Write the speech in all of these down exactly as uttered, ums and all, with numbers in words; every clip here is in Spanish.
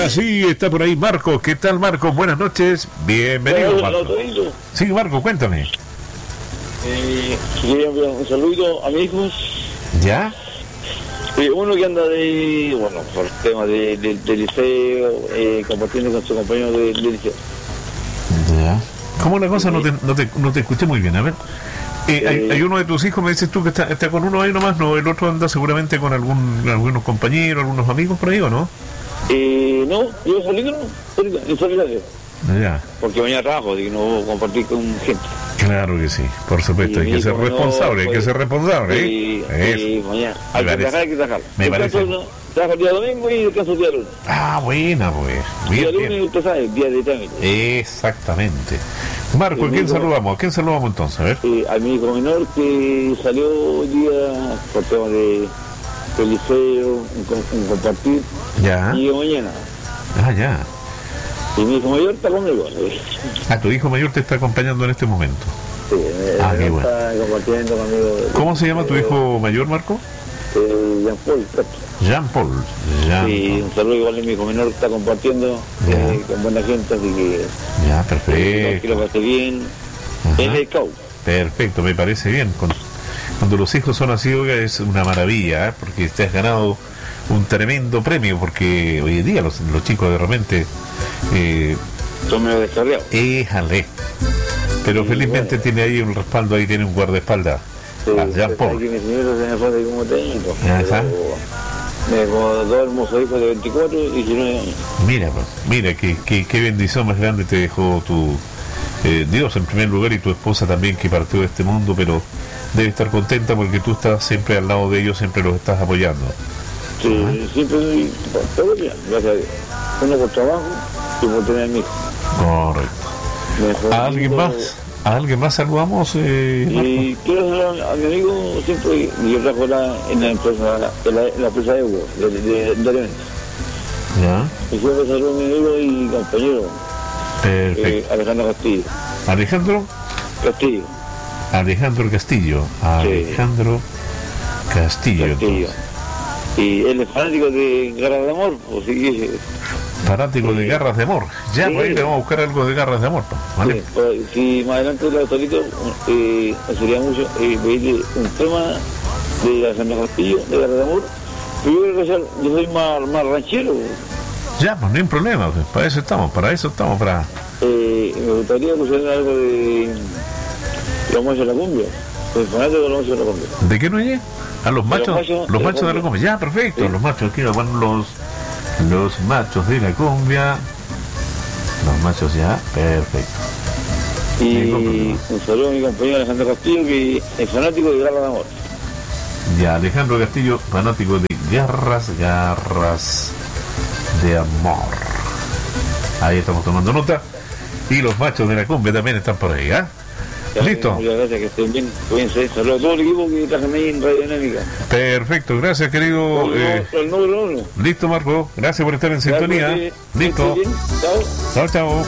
Ahora sí, está por ahí Marcos. ¿Qué tal, Marcos? Buenas noches. Bienvenido, Marcos. Sí, Marcos, cuéntame. Eh, quería enviar un saludo a mis hijos. ¿Ya? Eh, uno que anda de, bueno, por tema de, de, de liceo, eh, compartiendo con su compañero de, de liceo. Ya. ¿Cómo una cosa? No te, no te, no te escuché muy bien, a ver. Eh, hay, Eh, hay uno de tus hijos, me dices tú, que está, está con uno ahí nomás, ¿no? El otro anda seguramente con algún algunos compañeros, algunos amigos por ahí, ¿o no? Eh, no, yo salí no, en solidario, Ya. porque mañana trabajo, y no voy a compartir con gente. Claro que sí, por supuesto, Y hay que mi ser hijo no, responsable, hay que pues, ser responsable, ¿eh? Y, Eso. y mañana, Me hay que parece. trabajar, hay que trabajar. Me Yo parece. trabajo, trabajo el día domingo y descanso el día lunes. Ah, buena, pues. El día Bien, lunes, bien. usted sabe, día de trámite. Exactamente. Marco, ¿a El quién mismo- saludamos? ¿A quién saludamos entonces? A ver. Eh, a mi hijo menor que salió hoy día por tema de, de liceo, un, com- un compartir, Ya. y mañana. Ah, ya. Y mi hijo mayor está conmigo. ¿Sí? Ah, tu hijo mayor te está acompañando en este momento. Sí, Ah, él qué bueno. está compartiendo conmigo. ¿Cómo se llama tu Eh, hijo mayor, Marco? Eh, Jean Paul Castro. Jean-Paul. Jean Y un saludo igual a mi hijo menor que está compartiendo Ya. eh, con buena gente, así que Ya, eh, que perfecto. lo pase bien. Ajá. Es de Cau. Perfecto, me parece bien. Cuando, cuando los hijos son así, oiga, es una maravilla, ¿eh? Porque te has ganado un tremendo premio, porque hoy en día los, los chicos de repente... Eh, Son medio descarriados. éjale. Pero Sí, felizmente bueno. tiene ahí un respaldo, ahí tiene un guardaespaldas. Sí, a Jean-Paul. aquí mi señora se me fue como técnico. Ajá. Me dejó dos hermosos hijos de veinticuatro y diecinueve años. Mira, pues, mira, qué, qué, qué bendición más grande te dejó tu eh, Dios en primer lugar, y tu esposa también, que partió de este mundo, pero debe estar contenta porque tú estás siempre al lado de ellos, siempre los estás apoyando. Sí, Ajá. siempre estoy todo bien, gracias a Dios. Uno por trabajo y por tener a mi hijo. Correcto. Mejor ¿A alguien amigo. más? ¿A alguien más saludamos? Eh, Y quiero saludar a mi amigo, siempre yo trabajo la, en la empresa, en la, en la empresa de Evo, de, de, de, de alimentos. Marco? Ya, Y siempre saludo a mi amigo y compañero, perfecto. eh, Alejandro Castillo. Alejandro, Castillo, Alejandro Castillo. Alejandro Castillo. Castillo. entonces. Y él es fanático de Garra de Amor, pues sí que... Fanático de Garras de Amor. Ya, Sí. por ahí le vamos a buscar algo de Garras de Amor, pues, ¿vale? Sí, pues, si más adelante lo autorito, eh, sería mucho eh, pedirle un tema de Alejandro Castillo, de Garra de Amor. Pero yo creo que sea- yo soy más, más ranchero. Ya, pues no hay problema, pues, para eso estamos, para eso estamos, para... Eh, me gustaría escuchar algo de los machos de la cumbia. Soy fanático de los machos de la cumbia. ¿De qué no oye? A los machos, machos los de la machos de la cumbia. cumbia. Ya, perfecto, Sí. los machos, aquí van los, los machos de la cumbia. Los machos ya, perfecto. Ningún Y problema. un saludo a mi compañero Alejandro Castillo, que es fanático de Garra de Amor. Ya, Alejandro Castillo, fanático de Garras, Garras de Amor. Ahí estamos tomando nota. Y los machos de la cumbia también están por ahí, ¿ah? Listo. Muchas gracias, que estén bien. Cuídense. Saludos a todo el equipo que trabajan ahí en Radio Dinámica. Perfecto, gracias, querido. El, eh, número- el número uno. listo, Marco. Gracias por estar en sintonía. Gracias, que Listo. estén bien. Chao, Chao. chao.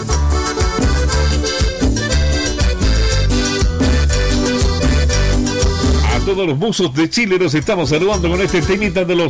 A todos los buzos de Chile los estamos saludando con este temita de los